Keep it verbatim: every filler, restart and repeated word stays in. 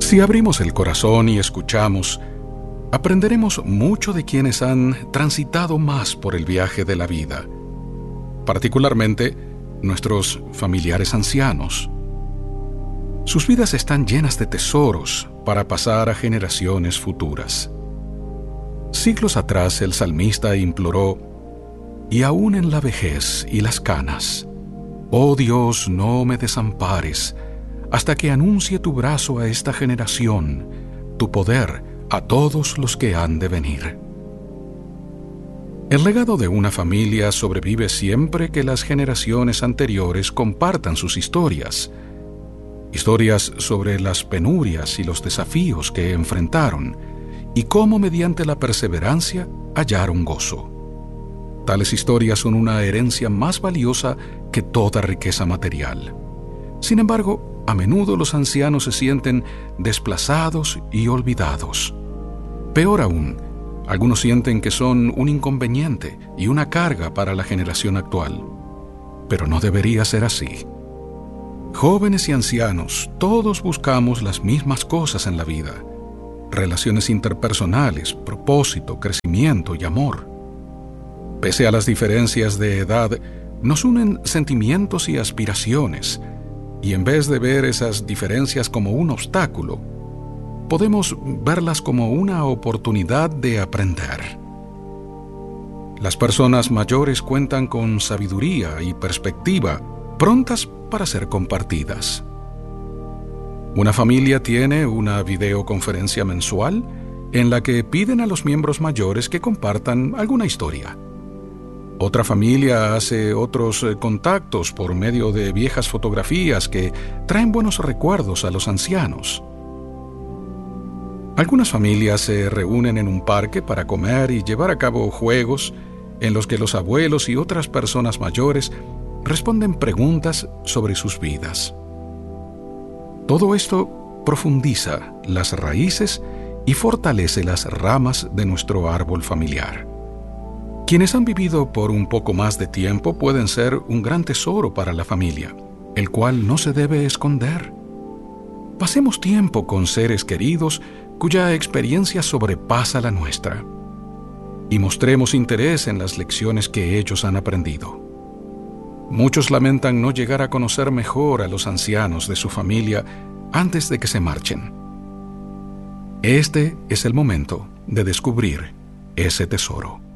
Si abrimos el corazón y escuchamos, aprenderemos mucho de quienes han transitado más por el viaje de la vida, particularmente nuestros familiares ancianos. Sus vidas están llenas de tesoros para pasar a generaciones futuras. Siglos atrás el salmista imploró: «Y aún en la vejez y las canas, oh Dios, no me desampares, hasta que anuncie tu brazo a esta generación, tu poder a todos los que han de venir». El legado de una familia sobrevive siempre que las generaciones anteriores compartan sus historias, historias sobre las penurias y los desafíos que enfrentaron y cómo mediante la perseverancia hallaron gozo. Tales historias son una herencia más valiosa que toda riqueza material. Sin embargo, a menudo los ancianos se sienten desplazados y olvidados. Peor aún, algunos sienten que son un inconveniente y una carga para la generación actual. Pero no debería ser así. Jóvenes y ancianos, todos buscamos las mismas cosas en la vida: relaciones interpersonales, propósito, crecimiento y amor. Pese a las diferencias de edad, nos unen sentimientos y aspiraciones, y en vez de ver esas diferencias como un obstáculo, podemos verlas como una oportunidad de aprender. Las personas mayores cuentan con sabiduría y perspectiva, prontas para ser compartidas. Una familia tiene una videoconferencia mensual en la que piden a los miembros mayores que compartan alguna historia. Otra familia hace otros contactos por medio de viejas fotografías que traen buenos recuerdos a los ancianos. Algunas familias se reúnen en un parque para comer y llevar a cabo juegos en los que los abuelos y otras personas mayores responden preguntas sobre sus vidas. Todo esto profundiza las raíces y fortalece las ramas de nuestro árbol familiar. Quienes han vivido por un poco más de tiempo pueden ser un gran tesoro para la familia, el cual no se debe esconder. Pasemos tiempo con seres queridos cuya experiencia sobrepasa la nuestra, y mostremos interés en las lecciones que ellos han aprendido. Muchos lamentan no llegar a conocer mejor a los ancianos de su familia antes de que se marchen. Este es el momento de descubrir ese tesoro.